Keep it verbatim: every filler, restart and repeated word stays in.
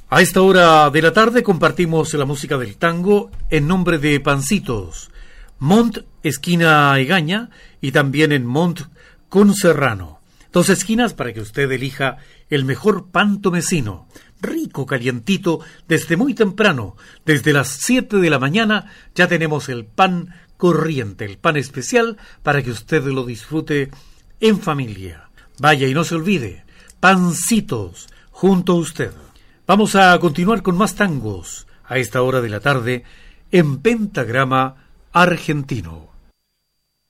A esta hora de la tarde compartimos la música del tango en nombre de Pancitos, Mont, esquina Egaña, y también en Mont con Serrano. Dos esquinas para que usted elija el mejor pan tomecino, rico, calientito, desde muy temprano, desde las siete de la mañana ya tenemos el pan corriente, el pan especial para que usted lo disfrute en familia. Vaya y no se olvide, Pancitos, junto a usted. Vamos a continuar con más tangos a esta hora de la tarde en Pentagrama Argentino.